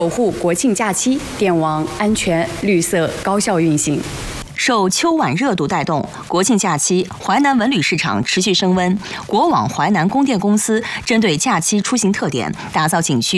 守护国庆假期，电网安全、绿色、高效运行。 受秋晚热度带动，国庆假期淮南文旅市场持续升温。国网淮南供电公司针对假期出行特点，打造景区